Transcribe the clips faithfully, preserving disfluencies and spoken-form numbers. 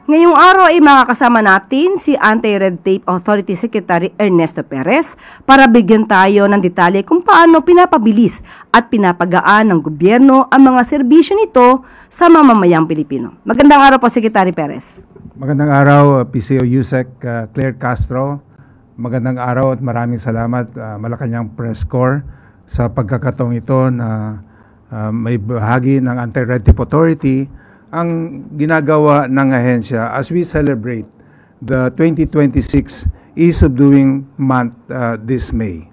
Ngayong araw ay makakasama natin si Anti-Red Tape Authority Secretary Ernesto Perez para bigyan tayo ng detalye kung paano pinapabilis at pinapagaan ng gobyerno ang mga serbisyo nito sa mamamayang Pilipino. Magandang araw po, Secretary Perez. Magandang araw, P C O USEC uh, Claire Castro. Magandang araw at maraming salamat, uh, Malacanang Press Corps, sa pagkakataong ito na uh, may bahagi ng Anti-Red Tape Authority ang ginagawa ng ahensya as we celebrate the twenty twenty-six Ease of Doing Month uh, this May.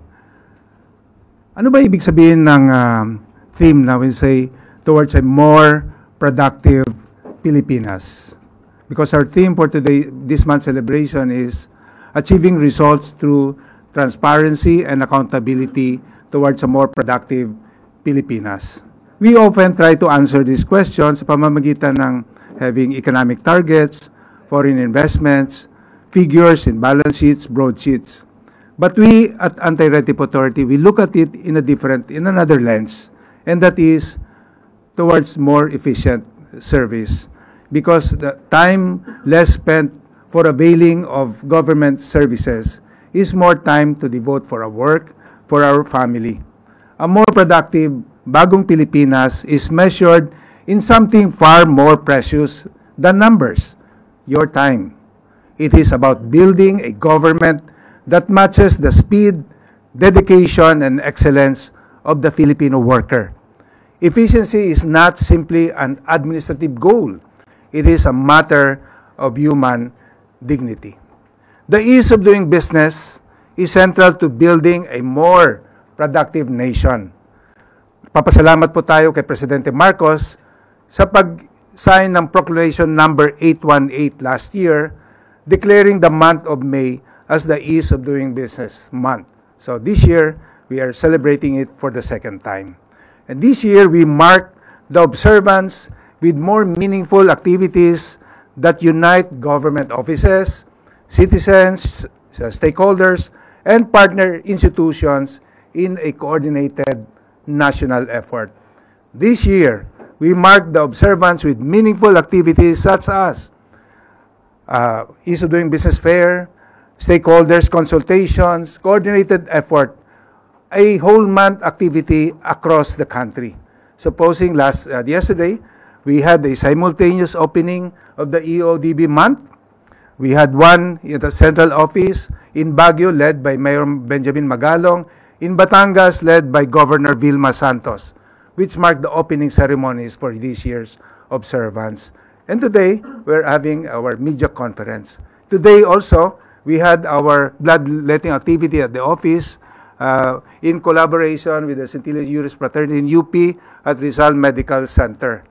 Ano ba ibig sabihin ng uh, theme na we say towards a more productive Pilipinas? Because our theme for today, this month's celebration is achieving results through transparency and accountability towards a more productive Pilipinas. We often try to answer these questions sa pamamagitan ng having economic targets, foreign investments, figures in balance sheets, broadsheets. But we at Anti-Red Tape Authority, we look at it in a different, in another lens, and that is towards more efficient service. Because the time less spent for availing of government services is more time to devote for our work, for our family. A more productive Bagong Pilipinas is measured in something far more precious than numbers, your time. It is about building a government that matches the speed, dedication, and excellence of the Filipino worker. Efficiency is not simply an administrative goal. It is a matter of human dignity. The ease of doing business is central to building a more productive nation. Papasalamat po tayo kay Presidente Marcos sa pag-sign ng Proclamation number eight one eight last year, declaring the month of May as the Ease of Doing Business month. So this year, we are celebrating it for the second time. And this year, we mark the observance with more meaningful activities that unite government offices, citizens, stakeholders, and partner institutions in a coordinated national effort. This year, we mark the observance with meaningful activities such as uh, Ease of Doing Business Fair, stakeholders consultations, coordinated effort, a whole month activity across the country. Supposing last uh, yesterday, we had a simultaneous opening of the E O D B month. We had one in the central office in Baguio led by Mayor Benjamin Magalong, in Batangas led by Governor Vilma Santos, which marked the opening ceremonies for this year's observance. And today, we're having our media conference. Today also, we had our bloodletting activity at the office uh, in collaboration with the Centilla Juris Fraternity in U P at Rizal Medical Center.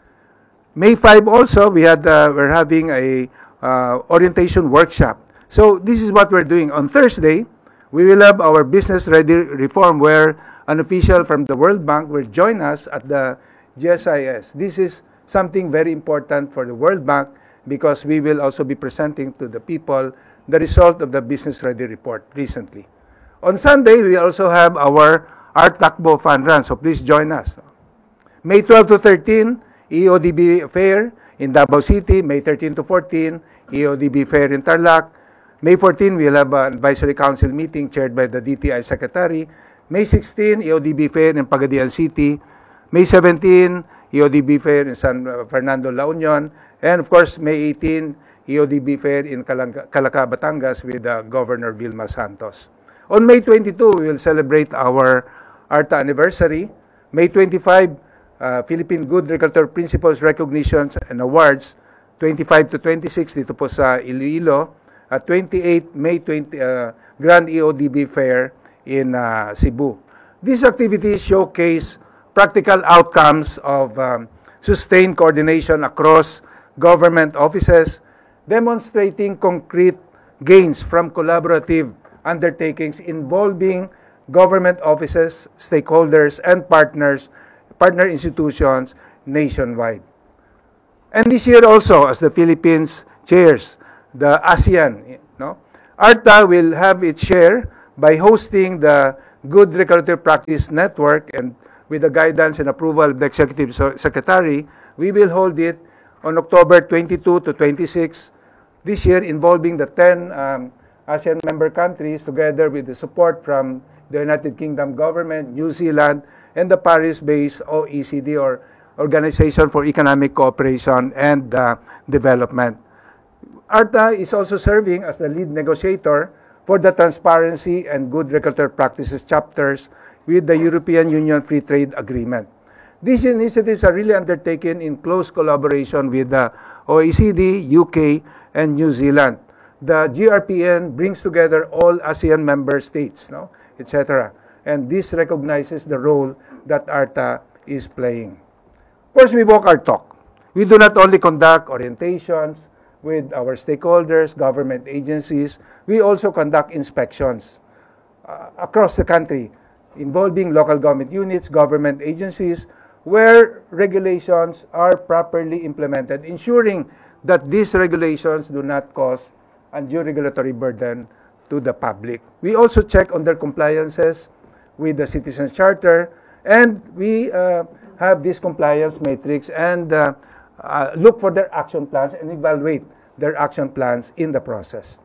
May fifth also, we had, uh, we're having a uh, orientation workshop. So this is what we're doing. On Thursday, we will have our business ready reform where an official from the World Bank will join us at the G S I S. This is something very important for the World Bank because we will also be presenting to the people the result of the business ready report recently. On Sunday, we also have our Art Takbo Fun Run, so please join us. May twelfth to thirteenth, E O D B Fair in Davao City. May thirteenth to fourteenth, E O D B Fair in Tarlac. May fourteenth, we'll have an advisory council meeting chaired by the D T I Secretary. May sixteenth, E O D B Fair in Pagadian City. May seventeenth, E O D B Fair in San Fernando, La Union. And of course, May eighteenth, E O D B Fair in Calaca, Batangas with uh, Governor Vilma Santos. On May twenty-second, we will celebrate our ARTA anniversary. May twenty-fifth, uh, Philippine Good Regulator Principles Recognitions and Awards. twenty-five to twenty-six dito po sa Iloilo. At twenty-eighth, May twentieth, uh, Grand E O D B Fair in uh, Cebu. These activities showcase practical outcomes of um, sustained coordination across government offices, demonstrating concrete gains from collaborative undertakings involving government offices, stakeholders, and partners, partner institutions nationwide. And this year also, as the Philippines chairs the ASEAN, no? ARTA will have its share by hosting the Good Regulatory Practice Network, and with the guidance and approval of the Executive Secretary, we will hold it on October twenty-two to twenty-six this year, involving the ten um, ASEAN member countries, together with the support from the United Kingdom government, New Zealand, and the Paris-based O E C D, or Organization for Economic Cooperation and uh, Development. ARTA is also serving as the lead negotiator for the Transparency and Good Regulatory Practices chapters with the European Union Free Trade Agreement. These initiatives are really undertaken in close collaboration with the O E C D, U K, and New Zealand. The G R P N brings together all ASEAN member states, no, et cetera. And this recognizes the role that ARTA is playing. Of course, we walk our talk. We do not only conduct orientations with our stakeholders, government agencies, we also conduct inspections uh, across the country involving local government units, government agencies, where regulations are properly implemented, ensuring that these regulations do not cause undue regulatory burden to the public. We also check on their compliances with the Citizens Charter, and we uh, have this compliance matrix and uh, uh, look for their action plans and evaluate their action plans in the process.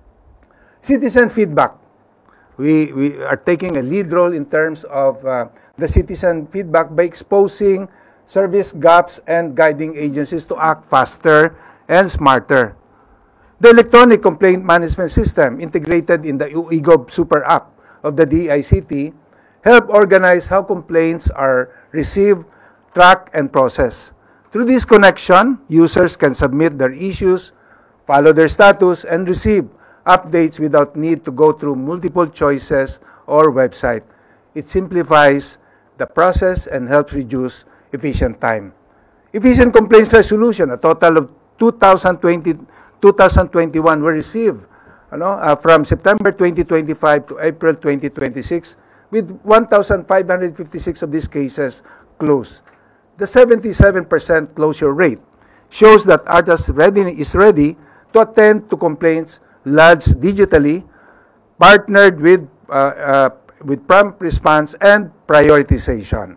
Citizen feedback. We, we are taking a lead role in terms of uh, the citizen feedback by exposing service gaps and guiding agencies to act faster and smarter. The electronic complaint management system integrated in the E G O B Super App of the D I C T help organize how complaints are received, tracked, and processed. Through this connection, users can submit their issues, follow their status, and receive updates without need to go through multiple choices or website. It simplifies the process and helps reduce efficient time. Efficient complaints resolution, a total of two thousand twenty, two thousand twenty-one were received ano, uh, from September twenty twenty-five to April twenty twenty-six, with one thousand five hundred fifty-six of these cases closed. The seventy-seven percent closure rate shows that ARTA is ready to attend to complaints lodged digitally, partnered with, uh, uh, with prompt response and prioritization.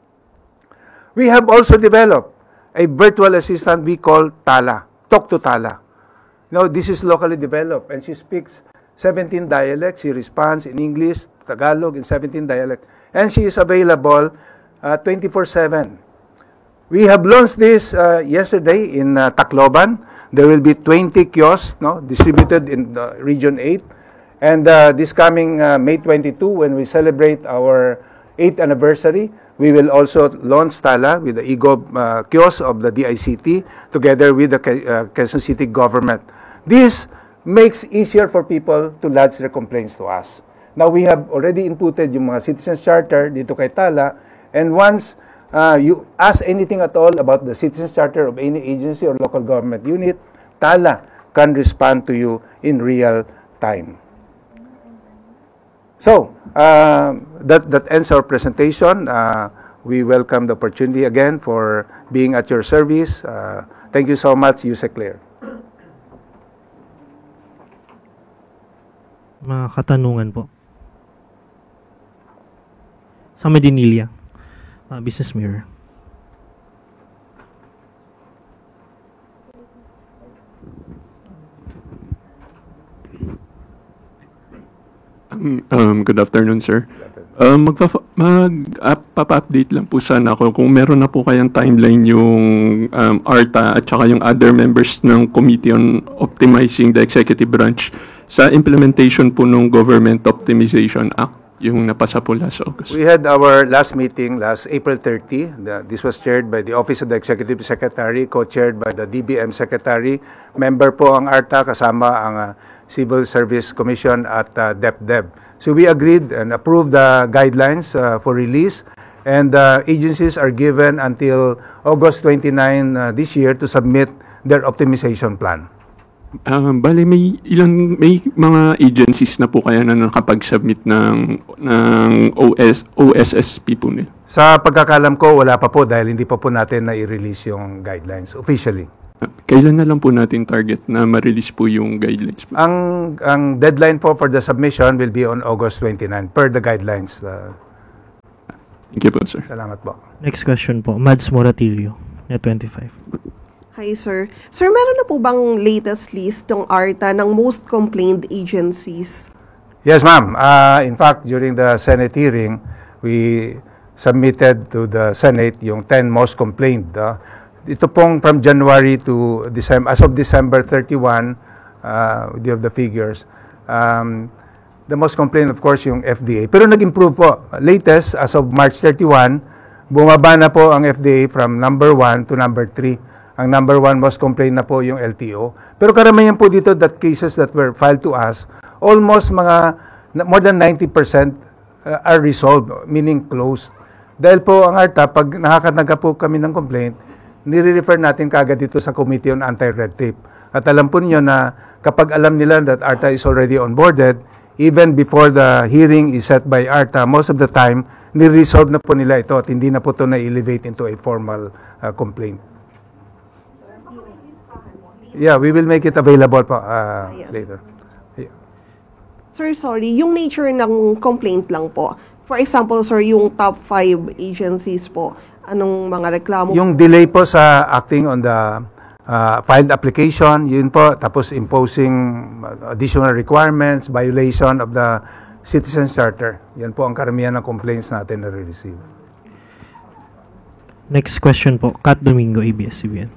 We have also developed a virtual assistant we call Tala, Talk to Tala. Now, this is locally developed, and she speaks seventeen dialects. She responds in English, Tagalog, in seventeen dialects. And she is available uh, twenty-four seven. We have launched this uh, yesterday in uh, Tacloban. There will be twenty kiosks no, distributed in uh, Region eight. And uh, this coming uh, May twenty-second, when we celebrate our eighth anniversary, we will also launch Tala with the E G O B uh, kiosk of the D I C T together with the uh, Quezon City government. This makes easier for people to lodge their complaints to us. Now, we have already inputted yung mga Citizens Charter dito kay Tala, and once uh, you ask anything at all about the Citizens Charter of any agency or local government unit, Tala can respond to you in real time. So, uh, that, that ends our presentation. Uh, we welcome the opportunity again for being at your service. Uh, thank you so much, Yusek Claire. Mga katanungan po. Sa Medinilla, uh, Business Mirror. Um, um, good afternoon, sir. Um, magpa- Mag-update lang po sana ako kung meron na po kayang timeline yung um, ARTA at saka yung other members ng Committee on Optimizing the Executive Branch sa implementation po ng Government Optimization Act, yung napasa po last August. We had our last meeting last April thirtieth. The, this was chaired by the Office of the Executive Secretary, co-chaired by the D B M Secretary. Member po ang ARTA, kasama ang uh, Civil Service Commission at uh, DepDev. So we agreed and approved the guidelines uh, for release, and uh, agencies are given until August twenty-ninth uh, this year to submit their optimization plan. Um, bale, may ilang may mga agencies na po kaya na nakapag-submit ng ng O S O S S P po nila. Sa pagkakalam ko, wala pa po dahil hindi pa po natin na i-release yung guidelines officially. Kailan na lang po natin target na ma-release po yung guidelines? Ang ang deadline po for the submission will be on August twenty-ninth per the guidelines. Uh, Thank you po, sir. salamat po. Next question po, Mads Moratilio, Net twenty-five. Hi, sir. Sir, meron na po bang latest list ng ARTA ng most complained agencies? Yes, ma'am. Uh, in fact, during the Senate hearing, we submitted to the Senate yung ten most complained. Uh, ito pong from January to December, as of December thirty-first, uh, we have the figures. Um, the most complained, of course, yung F D A. Pero nag-improve po. Latest, as of March thirty-first, bumaba na po ang F D A from number one to number three. Ang number one most complained na po yung L T O. Pero karamihan po dito that cases that were filed to us, almost mga more than ninety percent uh, are resolved, meaning closed. Dahil po ang ARTA, pag nakakanaga po kami ng complaint, nire-refer natin kagad dito sa Committee on Anti-Red Tape. At alam po niyo na kapag alam nila that ARTA is already onboarded, even before the hearing is set by ARTA, most of the time, nire-resolve na po nila ito at hindi na po ito na-elevate into a formal uh, complaint. Yeah, we will make it available po uh, yes. later. Yeah. Sir, sorry, yung nature ng complaint lang po. For example, sir, yung top five agencies po, anong mga reklamo? Yung delay po sa acting on the uh, filed application, yun po, tapos imposing additional requirements, violation of the Citizen Charter. Yan po ang karamihan ng complaints natin na re-receive. Next question po, Kat Domingo, A B S C B N.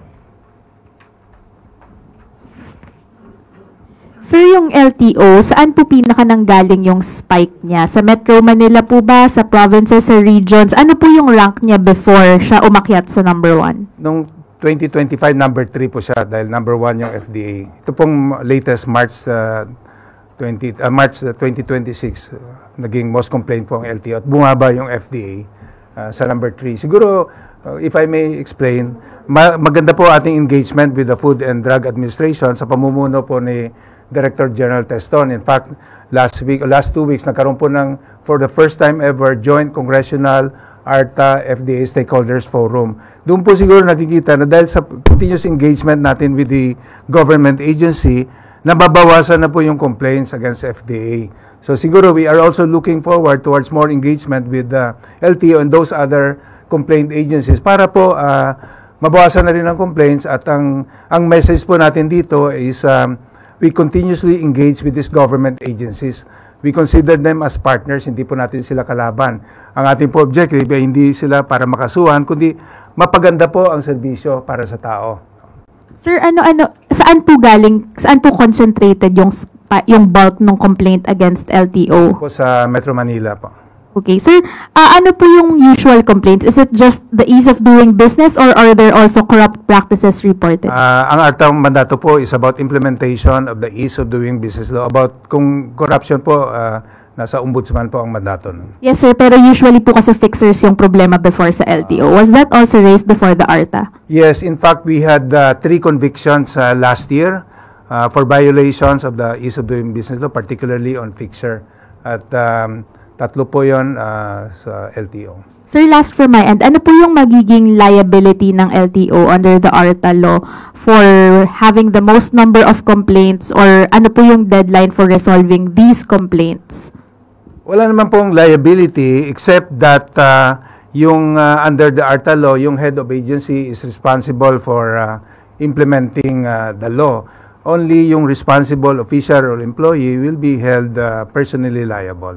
Sir, yung L T O, saan po pinaka nanggaling yung spike niya? Sa Metro Manila po ba? Sa provinces, sa regions? Ano po yung rank niya before siya umakyat sa number one? Noong twenty twenty-five, number three po siya dahil number one yung F D A. Ito pong latest March uh, twenty, uh, March twenty twenty-six, uh, naging most complaint po ang L T O at bumaba yung F D A uh, sa number three. Siguro, uh, if I may explain, ma- maganda po ating engagement with the Food and Drug Administration sa pamumuno po ni Director General Teston. In fact, last week, last two weeks, nagkaroon po ng, for the first time ever, Joint Congressional ARTA F D A Stakeholders Forum. Doon po siguro nakikita na dahil sa continuous engagement natin with the government agency, nababawasan na po yung complaints against F D A. So siguro we are also looking forward towards more engagement with the L T O and those other complaint agencies para po uh, mabawasan na rin ang complaints at ang, ang message po natin dito is um, we continuously engage with these government agencies. We consider them as partners, hindi po natin sila kalaban. Ang ating po objective ay hindi sila para makasuhan, kundi mapaganda po ang serbisyo para sa tao. Sir, ano-ano, saan po galing, saan po concentrated yung, spa- yung bulk ng complaint against L T O? Po sa Metro Manila po. Okay, sir, uh, ano po yung usual complaints? Is it just the ease of doing business or are there also corrupt practices reported? Uh, ang ARTA mandato po is about implementation of the ease of doing business law. About kung corruption po, uh, nasa ombudsman po ang mandato. Yes, sir, pero usually po kasi fixers yung problema before sa L T O. Was that also raised before the ARTA? Yes, in fact, we had uh, three convictions uh, last year uh, for violations of the ease of doing business law, particularly on fixer. At um, tatlo po yun uh, sa L T O. Sir, last for my end, ano po yung magiging liability ng L T O under the ARTA law for having the most number of complaints or ano po yung deadline for resolving these complaints? Wala naman pong liability except that uh, yung uh, under the ARTA law, yung head of agency is responsible for uh, implementing uh, the law. Only yung responsible official or employee will be held uh, personally liable.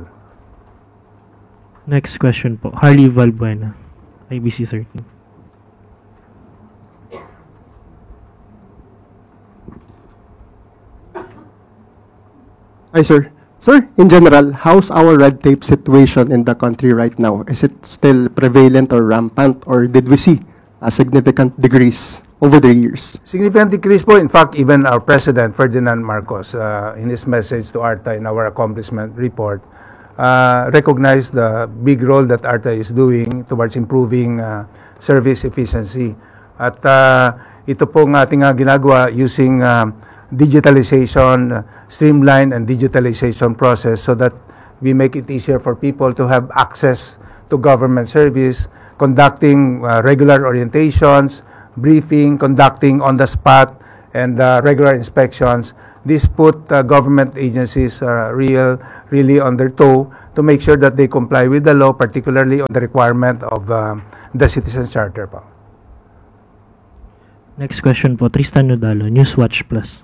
Next question po, Harley Valbuena, I B C thirteen. Hi, sir. Sir, in general, how's our red tape situation in the country right now? Is it still prevalent or rampant, or did we see a significant decrease over the years? Significant decrease po. In fact, even our President, Ferdinand Marcos, uh, in his message to ARTA in our accomplishment report, uh, recognized the big role that ARTA is doing towards improving uh, service efficiency. At uh, ito po ng ating uh, ginagawa using uh, digitalization, uh, streamline and digitalization process so that we make it easier for people to have access to government service, conducting uh, regular orientations, briefing, conducting on-the-spot and uh, regular inspections. This put uh, government agencies uh, real, really on their toe to make sure that they comply with the law, particularly on the requirement of uh, the Citizen Charter. Next question po, Tristan Nodalo, Newswatch Plus.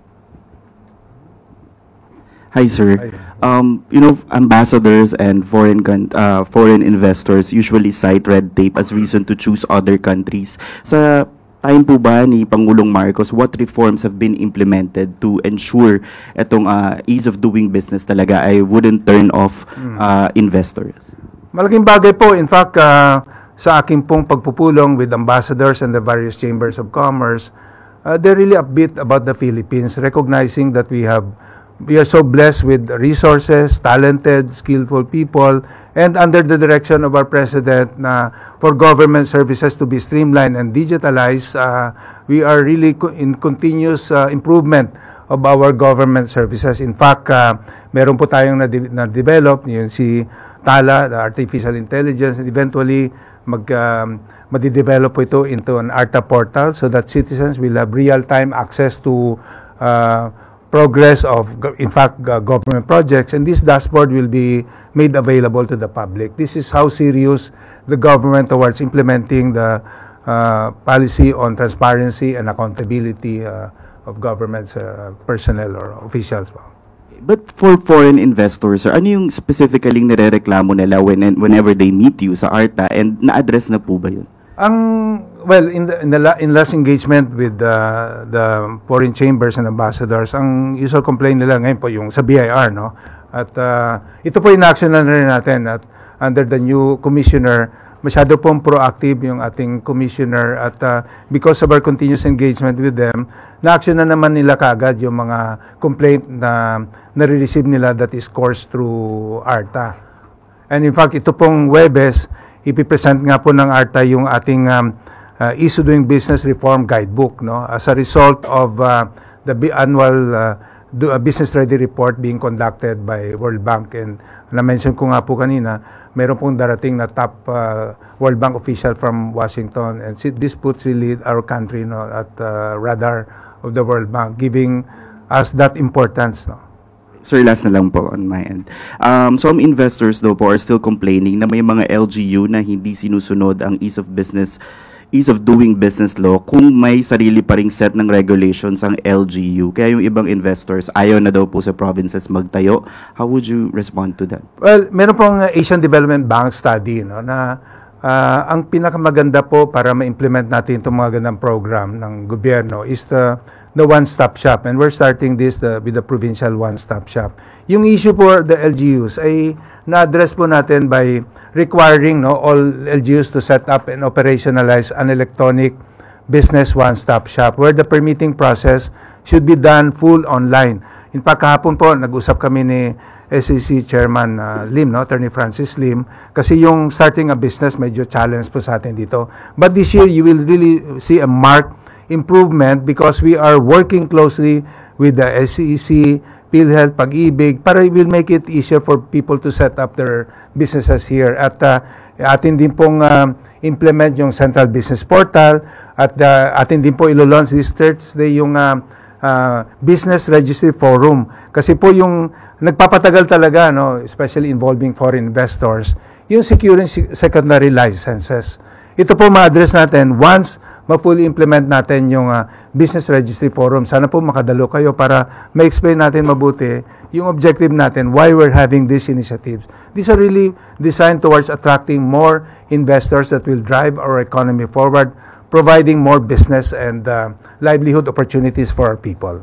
Hi, sir. Hi. Um, you know, ambassadors and foreign coun- uh, foreign investors usually cite red tape as reason to choose other countries. Sa time po ba ni Pangulong Marcos, what reforms have been implemented to ensure itong uh, ease of doing business talaga ay wouldn't turn off uh, investors? Malaking bagay po. In fact, uh, sa aking pong pagpupulong with ambassadors and the various chambers of commerce, uh, they're really upbeat about the Philippines, recognizing that we have we are so blessed with resources, talented, skillful people, and under the direction of our president na for government services to be streamlined and digitalized, uh, we are really co- in continuous uh, improvement of our government services. In fact, uh, meron po tayong na-de- na-develop, yun si Tala, the artificial intelligence, and eventually mag um, madi-develop po ito into an ARTA portal so that citizens will have real-time access to uh, progress of, go- in fact, uh, government projects, and this dashboard will be made available to the public. This is how serious the government towards implementing the uh, policy on transparency and accountability uh, of government's uh, personnel or officials. But for foreign investors, sir, ano yung specifically nirereklamo nila when, whenever they meet you sa ARTA, and na-address na po ba yun? Ang well in the in the la, in last engagement with the the foreign chambers and ambassadors, ang usual complaint nila ngayon po yung sa B I R, no. At uh, ito po in action na rin natin at under the new commissioner, masyado pong proactive yung ating commissioner at uh, because of our continuous engagement with them, na-action na naman nila kaagad yung mga complaint na nare-receive nila that is coursed through ARTA. And in fact, ito pong Webes, ipipresent nga po ng ARTA yung ating um, uh, Ease of Doing Business Reform Guidebook, no, as a result of uh, the bi- annual uh, do, uh, Business Ready Report being conducted by World Bank. And na-mention ko nga po kanina, meron pong darating na top uh, World Bank official from Washington, and si- this puts really our country, no, at uh, radar of the World Bank, giving us that importance, no. Sir, last na lang po on my end. Um, some investors daw po are still complaining na may mga L G U na hindi sinusunod ang ease of business, ease of doing business law kung may sarili pa ring set ng regulations ang L G U. Kaya yung ibang investors ayaw na daw po sa provinces magtayo. How would you respond to that? Well, meron pong Asian Development Bank study, no, na uh, ang pinakamaganda po para ma-implement natin itong mga gandang program ng gobyerno is the the one-stop shop, and we're starting this the, with the provincial one-stop shop. Yung issue for the L G Us ay na-address po natin by requiring, no, all L G Us to set up and operationalize an electronic business one-stop shop where the permitting process should be done full online. In fact, kahapon po, nag-usap kami ni S E C Chairman uh, Lim, no, Attorney Francis Lim, kasi yung starting a business medyo challenge po sa atin dito. But this year, you will really see a marked improvement because we are working closely with the S E C, PhilHealth, Pag-ibig, para it will make it easier for people to set up their businesses here. At uh, atin din pong uh, implement yung Central Business Portal, at uh, atin din po ilo-launch this Thursday yung uh, uh, Business Registry Forum. Kasi po yung nagpapatagal talaga, no, especially involving foreign investors, yung securing secondary licenses. Ito po ma-address natin once ma-fully implement natin yung uh, Business Registry Forum. Sana po makadalo kayo para ma-explain natin mabuti yung objective natin, why we're having these initiatives. These are really designed towards attracting more investors that will drive our economy forward, providing more business and uh, livelihood opportunities for our people.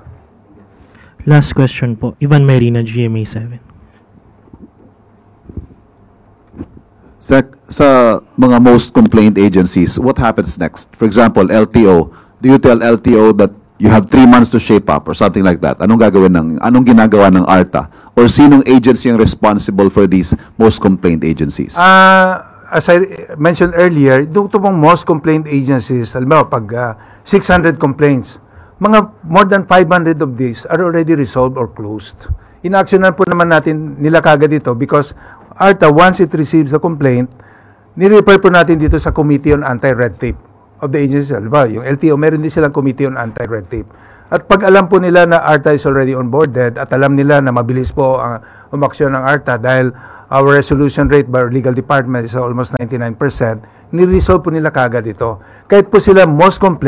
Last question po, Ivan Marina, G M A seven. Sa, sa mga most complaint agencies, what happens next? For example, L T O. Do you tell L T O that you have three months to shape up or something like that? Anong gagawin ng, anong ginagawa ng ARTA? Or sinong agency ang responsible for these most complaint agencies? Uh, as I mentioned earlier, doon pong most complaint agencies, alam mo, pag uh, six hundred complaints, mga more than five hundred of these are already resolved or closed. In-actionan po naman natin nila kagad ito because ARTA, once it receives a complaint, ni-refer po natin dito sa Committee on Anti-Red Tape of the agency. Diba? Yung L T O, meron din silang Committee on Anti-Red Tape. At pag alam po nila na ARTA is already onboarded at alam nila na mabilis po ang umaksyon ng ARTA dahil our resolution rate by our legal department is almost ninety-nine percent, ni-resolve po nila kagad ito. Kahit po sila most complaint,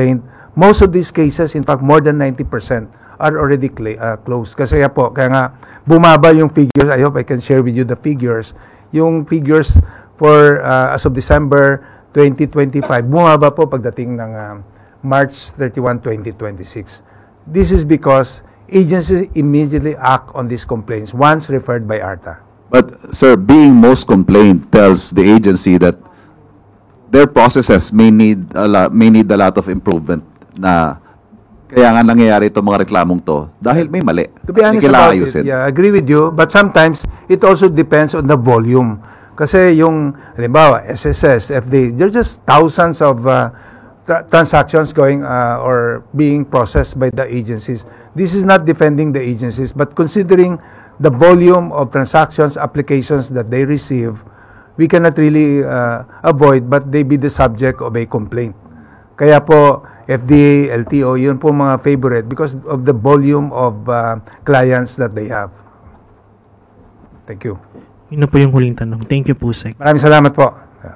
most of these cases, in fact, more than ninety percent are already cl- uh, closed. Kasi kaya po, kaya nga, bumaba yung figures. I hope I can share with you the figures. Yung figures for, uh, as of December twenty twenty-five, bumaba po pagdating ng uh, March thirty-first, twenty twenty-six. This is because agencies immediately act on these complaints once referred by ARTA. But, sir, being most complained tells the agency that their processes may need a lot, may need a lot of improvement na kaya nga nangyayari itong mga reklamong to dahil may mali. To be honest Kailangan about ayusin. it, yeah, I agree with you, but sometimes it also depends on the volume. Kasi yung, halimbawa, S S S, F D A, there are just thousands of uh, tra- transactions going uh, or being processed by the agencies. This is not defending the agencies, but considering the volume of transactions, applications that they receive, we cannot really uh, avoid but they be the subject of a complaint. Kaya po, F D A, L T O, yun po mga favorite because of the volume of uh, clients that they have. Thank you. Yun na po yung huling tanong. Thank you po, Sec. Maraming salamat po.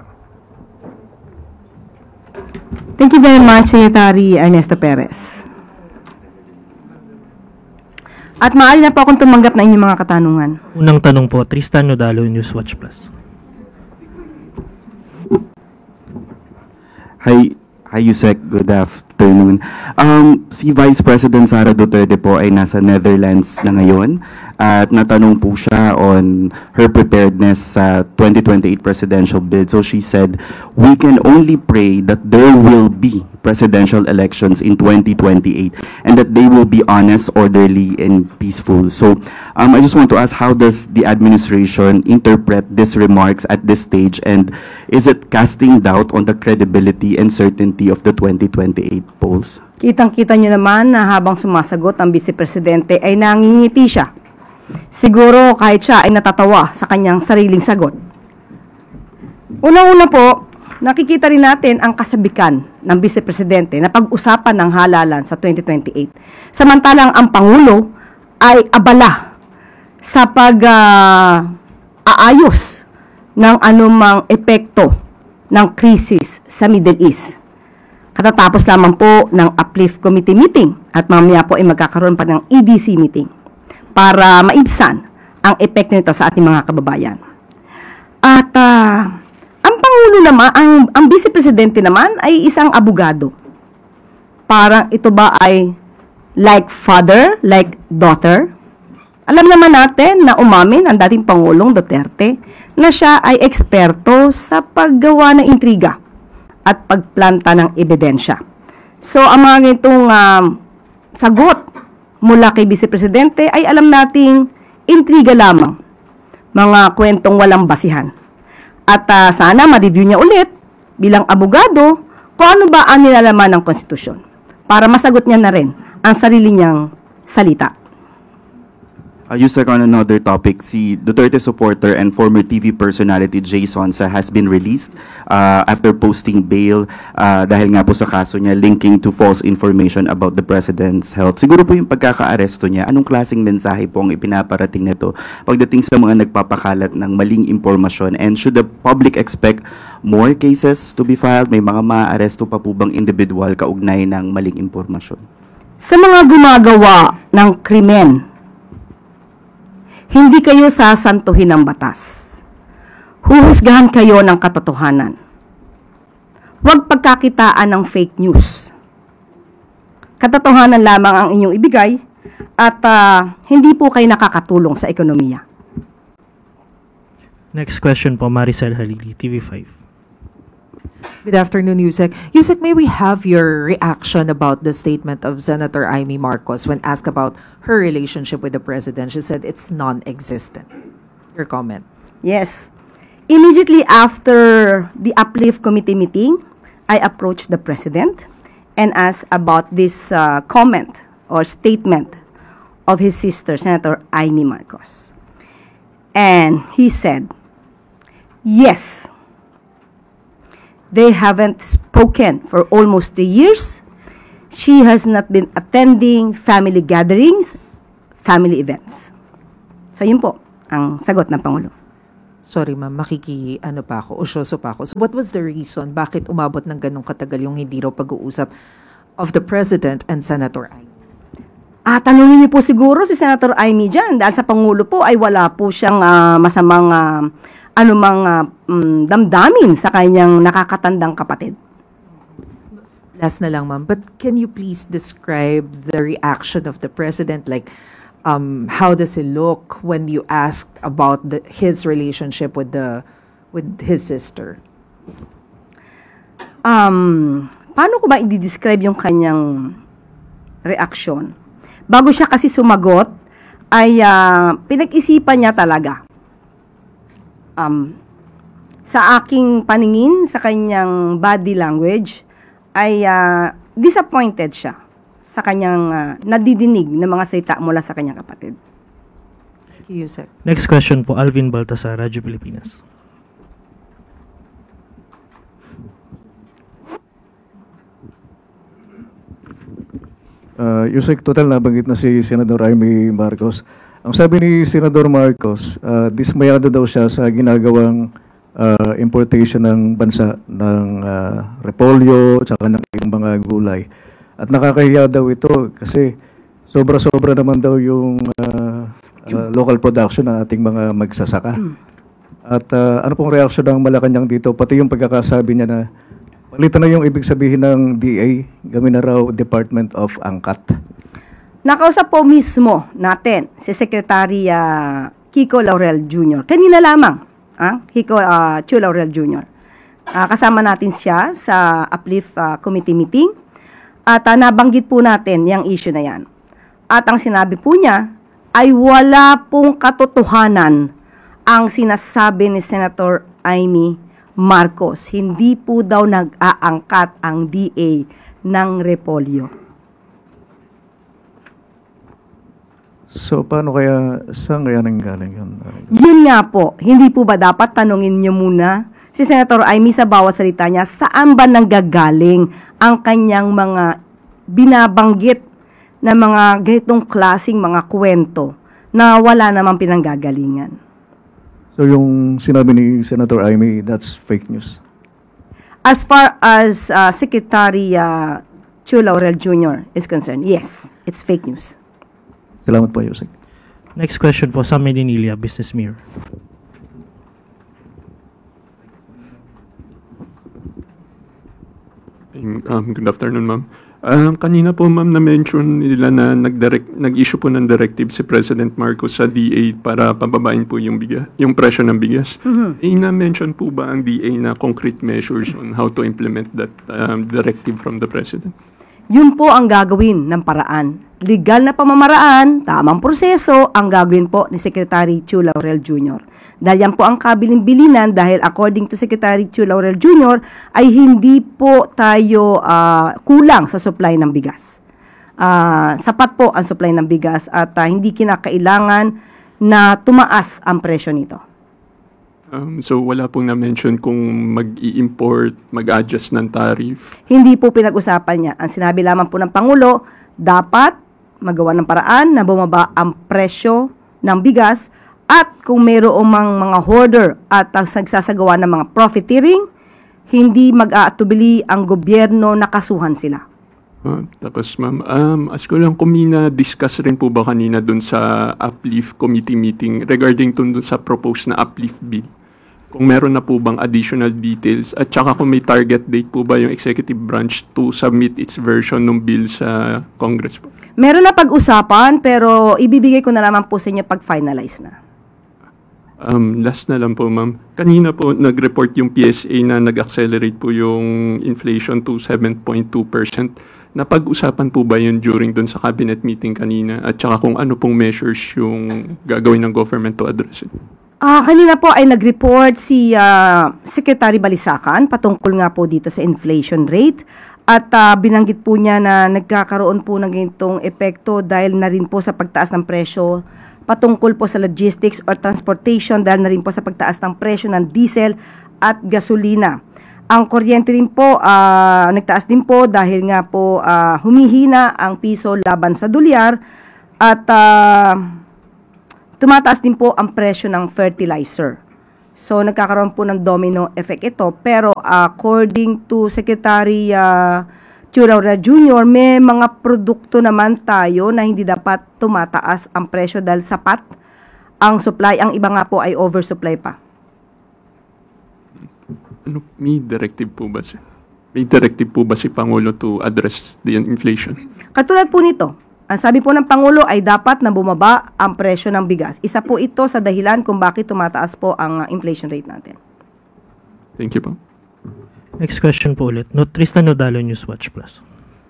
Thank you very much, Secretary Ernesto Perez. At maaari na po akong tumanggap na inyong mga katanungan. Unang tanong po, Tristan Nodalo, Newswatch Plus. Hi, hi Yusek. Good afternoon. Um, si Vice President Sara Duterte po ay nasa Netherlands na ngayon at natanong po siya on her preparedness sa twenty twenty-eight presidential bid. So she said, "We can only pray that there will be presidential elections in twenty twenty-eight and that they will be honest, orderly, and peaceful." So um, I just want to ask, how does the administration interpret these remarks at this stage, and is it casting doubt on the credibility and certainty of the twenty twenty-eight polls? Kitang-kita nyo naman na habang sumasagot ang Vice Presidente ay nangingiti siya. Siguro kahit siya ay natatawa sa kanyang sariling sagot. Unang-una po, nakikita rin natin ang kasabikan ng Vice Presidente na pag-usapan ng halalan sa twenty twenty-eight. Samantalang ang Pangulo ay abala sa pag-aayos ng anumang epekto ng krisis sa Middle East. Katatapos lamang po ng Uplift Committee meeting at mamaya po ay magkakaroon pa ng E D C meeting para maibsan ang epekto nito sa ating mga kababayan. At uh, ang Pangulo naman, ang, ang Vice Presidente naman ay isang abogado. Parang ito ba ay like father, like daughter? Alam naman natin na umamin ang dating Pangulong Duterte na siya ay eksperto sa paggawa ng intriga at pagplanta ng ebidensya. So, ang mga ganitong um, sagot mula kay Vice Presidente ay alam nating intriga lamang, mga kwentong walang basihan. At uh, sana ma-review niya ulit bilang abogado kung ano ba ang nilalaman ng konstitusyon para masagot niya na rin ang sarili niyang salita. Uh, Yusek, on another topic, si Duterte supporter and former T V personality Jay Sonsa has been released uh, after posting bail uh, dahil nga po sa kaso niya linking to false information about the President's health. Siguro po yung pagkaka-aresto niya, anong klaseng mensahe po ang ipinaparating nito pagdating sa mga nagpapakalat ng maling impormasyon, and should the public expect more cases to be filed? May mga ma-aresto pa po bang individual kaugnay ng maling impormasyon? Sa mga gumagawa ng krimen, hindi kayo sasantuhin ng batas. Huhusgahan kayo ng katotohanan. Huwag pagkakitaan ng fake news. Katotohanan lamang ang inyong ibigay at uh, hindi po kayo nakakatulong sa ekonomiya. Next question po, Maricel Halili, T V five. Good afternoon, Yusek. Yusek, may we have your reaction about the statement of Senator Amy Marcos when asked about her relationship with the President? She said it's non-existent. Your comment. Yes. Immediately after the Uplift Committee meeting, I approached the President and asked about this uh, comment or statement of his sister, Senator Amy Marcos. And he said, yes, they haven't spoken for almost three years. She has not been attending family gatherings, family events. So yun po ang sagot ng Pangulo. Sorry ma'am, makiki, ano pa ako, usyoso pa ako. So what was the reason? Bakit umabot ng ganong katagal yung hindi raw pag-uusap? of the President and Senator Amy? Ah, tanungin niyo po siguro si Senator Amy dyan dahil sa Pangulo po ay wala po siyang ah, masamang ah, anumang ah, mm, damdamin sa kanyang nakakatandang kapatid. Last na lang, ma'am. But can you please describe the reaction of the President? Like, um, how does he look when you asked about the, his relationship with the with his sister? Um, paano ko ba i-describe yung kanyang reaksyon? Bago siya kasi sumagot, ay ah, pinag-isipan niya talaga. Um, sa aking paningin, sa kanyang body language, ay ah, disappointed siya sa kanyang ah, nadidinig ng mga salita mula sa kanyang kapatid. Thank you, Yusek. Next question po, Alvin Baltasar, Radyo Pilipinas. Uh, Yusek, total nabanggit na si Senador Amy Marcos. Ang sabi ni Senador Marcos, uh, dismayado daw siya sa ginagawang uh, importation ng bansa ng uh, repolyo at saka ng ibang mga gulay. At nakakahiya daw ito kasi sobra-sobra naman daw yung uh, uh, local production ng ating mga magsasaka. At uh, ano pong reaksyon ng Malacanang dito, pati yung pagkakasabi niya na palitan na yung ibig sabihin ng D A, gawin na raw Department of Angkat. Nakausap po mismo natin si Secretary ah, Kiko Laurel Junior Kanina lamang, ah, Kiko uh, Chu Laurel Junior Ah, kasama natin siya sa Uplift ah, Committee meeting at ah, nabanggit po natin yung issue na yan. At ang sinabi po niya ay wala pong katotohanan ang sinasabi ni Senator Amy Marcos. Hindi po daw nag-aangkat ang D A ng repolyo. So, paano kaya, saan kaya nanggaling yun? Yun nga po, hindi po ba dapat tanungin niyo muna si Senator Amy sa bawat salita niya, saan ba nanggagaling ang kanyang mga binabanggit na mga ganitong klaseng mga kwento na wala namang pinanggagalingan? So, yung sinabi ni Senator Amy, that's fake news? As far as uh, Secretary uh, Chu Laurel Junior is concerned, yes, it's fake news. Salamat po, Yusek. Next question po, Sam Medinilla, Business Mirror. Um, good afternoon, ma'am. Um, kanina po, ma'am, na-mention nila na nag-direct, nag-issue po ng directive si President Marcos sa D A para pababain po yung, bigas, yung presyo ng bigas. Mm-hmm. Eh, na-mention po ba ang D A na concrete measures on how to implement that um, directive from the President? Yun po ang gagawin ng paraan. Legal na pamamaraan, tamang proseso, ang gagawin po ni Secretary Chu Laurel Junior Dahil yan po ang kabilin-bilinan dahil according to Secretary Chu Laurel Junior ay hindi po tayo uh, kulang sa supply ng bigas. Uh, sapat po ang supply ng bigas at uh, hindi kinakailangan na tumaas ang presyo nito. Um, so wala pong na-mention kung mag-i-import, mag-adjust ng tariff? Hindi po pinag-usapan niya. Ang sinabi lamang po ng Pangulo, dapat magawa ng paraan na bumaba ang presyo ng bigas at kung mayroong mang mga hoarder at ang nagsasagawa ng mga profiteering, hindi mag-aatubili ang gobyerno na kasuhan sila. Uh, tapos ma'am, um, ask ko lang kung mina-discuss rin po ba kanina dun sa Uplift Committee meeting regarding dun, dun sa proposed na Uplift bill? Kung meron na po bang additional details at saka kung may target date po ba yung executive branch to submit its version ng bill sa Congress po? Meron na pag-usapan pero ibibigay ko na naman po sa inyo pag-finalize na. Um, last na lang po ma'am. Kanina po nag-report yung P S A na nag-accelerate po yung inflation to seven point two percent. Napag-usapan po ba yun during dun sa cabinet meeting kanina at saka kung ano pong measures yung gagawin ng government to address it? Ah, kanina po ay nag-report si uh, Secretary Balisacan patungkol nga po dito sa inflation rate at uh, binanggit po niya na nagkakaroon po ng ganitong epekto dahil na rin po sa pagtaas ng presyo patungkol po sa logistics or transportation dahil na rin po sa pagtaas ng presyo ng diesel at gasolina. Ang kuryente rin po uh, nagtaas din po dahil nga po uh, humihina ang piso laban sa dolyar at uh, tumataas din po ang presyo ng fertilizer. So, nagkakaroon po ng domino effect ito. Pero, uh, according to Secretary uh, Churaura Junior, may mga produkto naman tayo na hindi dapat tumataas ang presyo dahil sapat ang supply. Ang iba nga po ay oversupply pa. Ano, may directive po ba, sir? May directive po ba si Pangulo to address the inflation? Katulad po nito, ang sabi po ng Pangulo ay dapat na bumaba ang presyo ng bigas. Isa po ito sa dahilan kung bakit tumataas po ang uh, inflation rate natin. Thank you po. Next question po ulit. No, Tristan Nodalo, Newswatch Plus.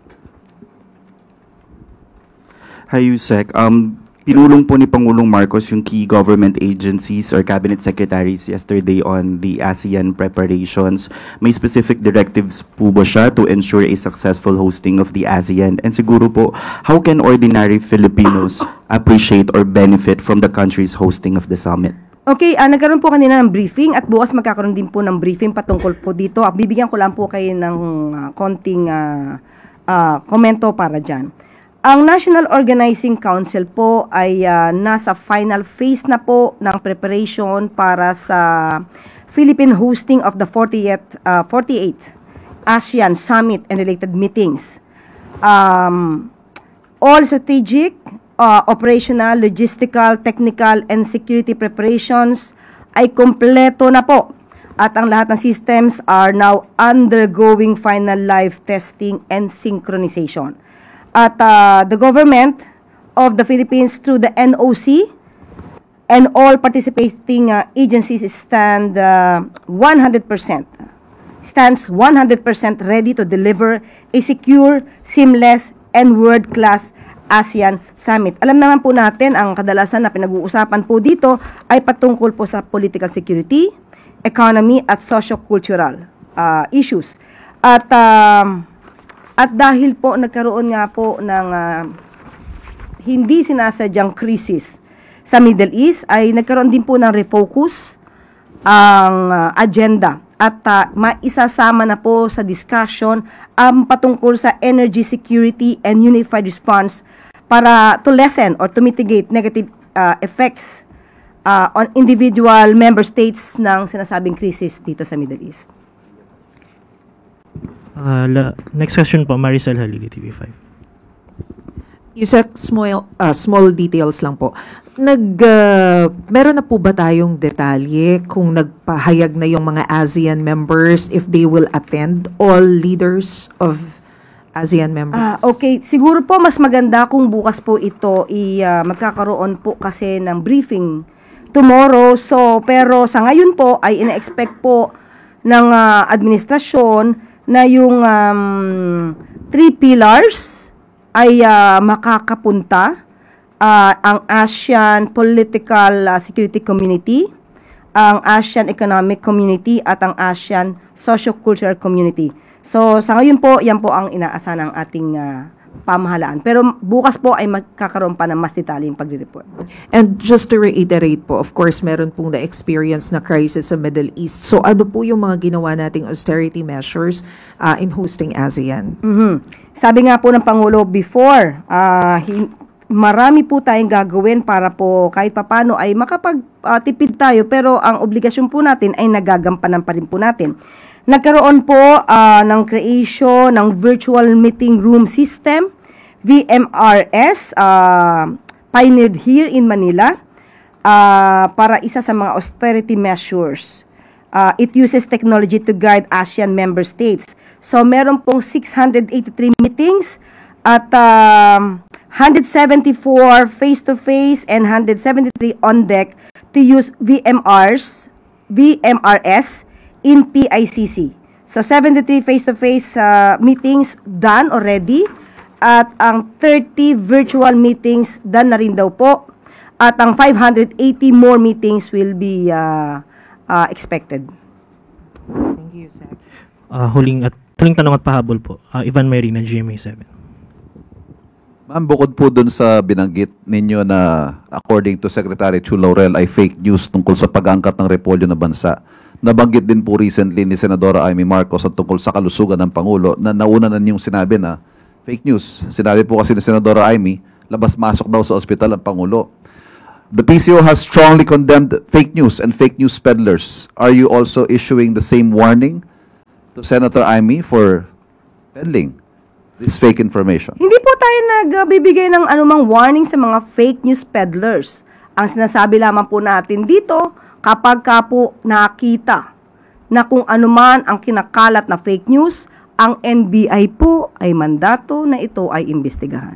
Hi, Yusek. Um, pinulong po ni Pangulong Marcos yung key government agencies or cabinet secretaries yesterday on the ASEAN preparations. May specific directives po ba siya to ensure a successful hosting of the ASEAN? And siguro po, how can ordinary Filipinos appreciate or benefit from the country's hosting of the summit? Okay, uh, nagkaroon po kanina ng briefing at bukas magkakaroon din po ng briefing patungkol po dito. Uh, bibigyan ko lang po kayo ng uh, konting uh, uh, komento para dyan. Ang National Organizing Council po ay uh, nasa final phase na po ng preparation para sa Philippine hosting of the fortieth, uh, forty-eighth ASEAN Summit and related meetings. Um, all strategic, Uh, operational, logistical, technical, and security preparations ay kompleto na po. At ang lahat ng systems are now undergoing final live testing and synchronization. At uh, the government of the Philippines through the N O C and all participating uh, agencies stand uh, one hundred percent stands one hundred percent ready to deliver a secure, seamless, and world-class ASEAN Summit. Alam naman po natin, ang kadalasan na pinag-uusapan po dito ay patungkol po sa political security, economy, at socio-cultural uh, issues. At, uh, at dahil po nagkaroon nga po ng uh, hindi sinasadyang krisis sa Middle East, ay nagkaroon din po ng refocus ang uh, agenda. At uh, maisasama na po sa discussion ang um, patungkol sa energy security and unified response para to lessen or to mitigate negative uh, effects uh, on individual member states ng sinasabing krisis dito sa Middle East. Uh, la- next question po, Maricel Halili, T V five. Yusek, small, uh, small details lang po. Nag, uh, meron na po ba tayong detalye kung nagpahayag na yung mga ASEAN members if they will attend, all leaders of ASEAN members? Ah, okay, siguro po mas maganda kung bukas po ito i uh, magkakaroon po kasi ng briefing tomorrow. So, pero sa ngayon po ay ina-expect po ng uh, administrasyon na yung um, three pillars ay uh, makakapunta. Uh, ang ASEAN Political uh, Security Community, ang ASEAN Economic Community, at ang ASEAN Socio-Cultural Community. So, sa ngayon po, yan po ang inaasahan ng ating uh, pamahalaan. Pero bukas po ay magkakaroon pa ng mas detalyeng pagre-report. And just to reiterate po, of course, meron pong na-experience na crisis sa Middle East. So, ano po yung mga ginawa nating austerity measures uh, in hosting ASEAN? Mm-hmm. Sabi nga po ng Pangulo before, uh, hin- marami po tayong gagawin para po kahit papano ay makapagtipid uh, tayo, pero ang obligasyon po natin ay nagagampanan pa rin po natin. Nagkaroon po uh, ng creation ng Virtual Meeting Room System, V M R S, uh, pioneered here in Manila, uh, para isa sa mga austerity measures. Uh, it uses technology to guide ASEAN member states. So meron pong six hundred eighty-three meetings at um, one hundred seventy-four face-to-face and one hundred seventy-three on deck to use V M Rs, V M R S in P I C C. So seventy-three face-to-face uh, meetings done already at ang thirty virtual meetings done na rin daw po at ang five hundred eighty more meetings will be uh, uh, expected. Thank you, sir. Uh, huling at huling tanong at pahabol po. Uh, Ivan Marina, G M A seven. Ma'am, bukod po dun sa binanggit ninyo na according to Secretary Chu Laurel ay fake news tungkol sa pag-angkat ng repolyo na bansa, nabanggit din po recently ni Senadora Amy Marcos at tungkol sa kalusugan ng Pangulo na nauna na niyong sinabi na fake news. Sinabi po kasi ni Senadora Amy, labas-masok daw sa ospital ang Pangulo. The P C O has strongly condemned fake news and fake news peddlers. Are you also issuing the same warning to Senator Amy for peddling this fake information? Hindi po tayo nagbibigay ng anumang warning sa mga fake news peddlers. Ang sinasabi lamang po natin dito, kapag ka po nakita na kung anuman ang kinakalat na fake news, ang N B I po ay mandato na ito ay imbestigahan.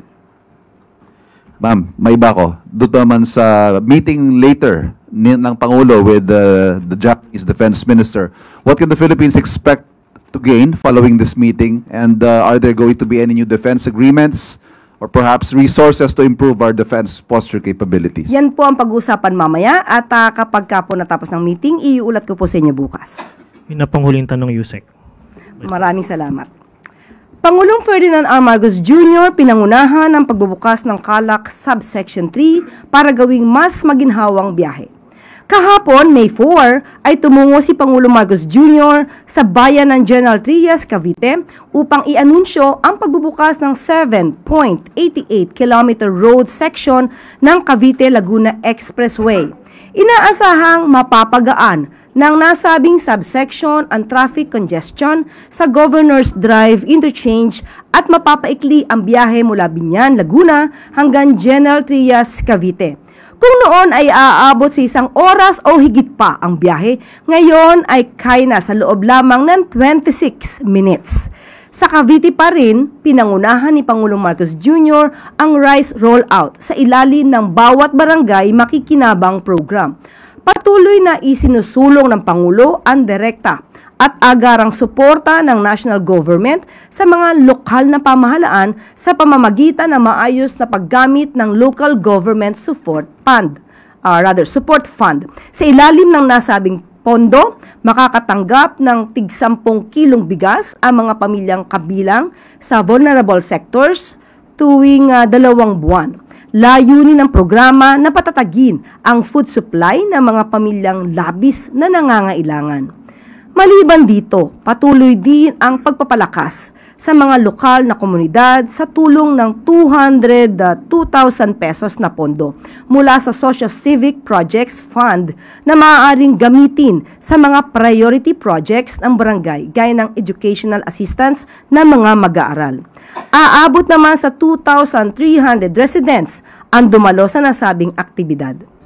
Ma'am, may iba ko. Doon naman sa meeting later ni, ng Pangulo with uh, the Japanese Defense Minister, what can the Philippines expect to gain following this meeting? And uh, are there going to be any new defense agreements or perhaps resources to improve our defense posture capabilities? Yan po ang pag-uusapan mamaya at uh, kapag ka po natapos ng meeting, iuulat ko po sa inyo bukas. Yun na pang huling tanong, Yusek. Maraming salamat. Pangulong Ferdinand R. Marcos Junior pinangunahan ang pagbubukas ng CALAC Subsection three para gawing mas maginhawang biyahe. Kahapon, May four, ay tumungo si Pangulong Marcos Junior sa bayan ng General Trias, Cavite upang i-anunsyo ang pagbubukas ng seven point eight eight kilometer road section ng Cavite-Laguna Expressway. Inaasahang mapapagaan ng nasabing subsection ang traffic congestion sa Governor's Drive Interchange at mapapaikli ang biyahe mula Binyan, Laguna hanggang General Trias, Cavite. Kung noon ay aabot sa isang oras o higit pa ang biyahe, ngayon ay kaya na sa loob lamang ng twenty-six minutes. Sa Cavite pa rin, pinangunahan ni Pangulong Marcos Junior ang rice rollout sa ilalim ng bawat barangay makikinabang program. Patuloy na isinusulong ng Pangulo ang direkta at agarang suporta ng national government sa mga lokal na pamahalaan sa pamamagitan ng maayos na paggamit ng Local Government Support Fund, uh, rather Support Fund. Sa ilalim ng nasabing pondo, makakatanggap ng tig sampung kilong bigas ang mga pamilyang kabilang sa vulnerable sectors tuwing uh, dalawang buwan. Layunin ng programa na patatagin ang food supply ng mga pamilyang labis na nangangailangan. Maliban dito, patuloy din ang pagpapalakas sa mga lokal na komunidad sa tulong ng two hundred two thousand pesos na pondo mula sa Social Civic Projects Fund na maaaring gamitin sa mga priority projects ng barangay gaya ng educational assistance ng mga mag-aaral. Aabot naman sa two thousand three hundred residents ang dumalo sa nasabing aktibidad.